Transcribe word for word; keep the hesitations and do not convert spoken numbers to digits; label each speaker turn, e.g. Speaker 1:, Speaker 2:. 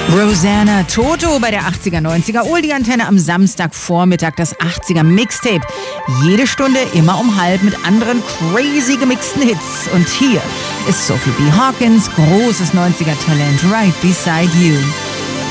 Speaker 1: Rosanna Toto bei der achtziger neunziger Oldie-Antenne am Samstagvormittag, das achtziger Mixtape. Jede Stunde, immer um halb mit anderen crazy gemixten Hits. Und hier ist Sophie B. Hawkins, großes neunziger Talent, Right Beside You.